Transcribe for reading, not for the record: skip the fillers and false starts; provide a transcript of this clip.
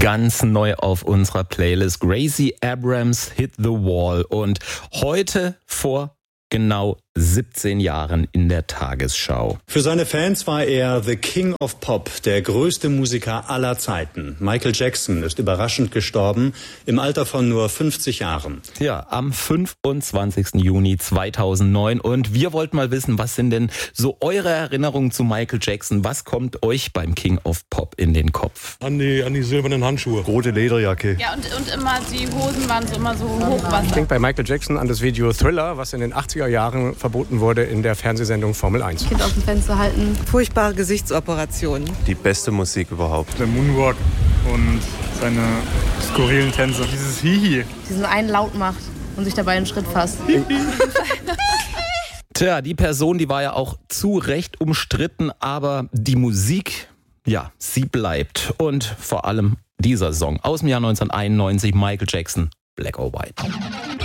Ganz neu auf unserer Playlist Gracie Abrams Hit the Wall und heute vor genau 17 Jahren in der Tagesschau. Für seine Fans war er The King of Pop, der größte Musiker aller Zeiten. Michael Jackson ist überraschend gestorben, im Alter von nur 50 Jahren. Ja, am 25. Juni 2009 und wir wollten mal wissen, was sind denn so eure Erinnerungen zu Michael Jackson? Was kommt euch beim King of Pop in den Kopf? An die silbernen Handschuhe. Rote Lederjacke. Ja, und immer die Hosen waren immer so Hochwasser. Ich denke bei Michael Jackson an das Video Thriller, was in den 80er Jahren verboten wurde in der Fernsehsendung Formel 1. Kind aus dem Fenster halten. Furchtbare Gesichtsoperationen. Die beste Musik überhaupt. Der Moonwalk und seine skurrilen Tänze. Dieses Hihi. Diesen einen laut macht und sich dabei einen Schritt fasst. Tja, die Person, die war ja auch zu Recht umstritten, aber die Musik, ja, sie bleibt. Und vor allem dieser Song aus dem Jahr 1991, Michael Jackson, Black or White.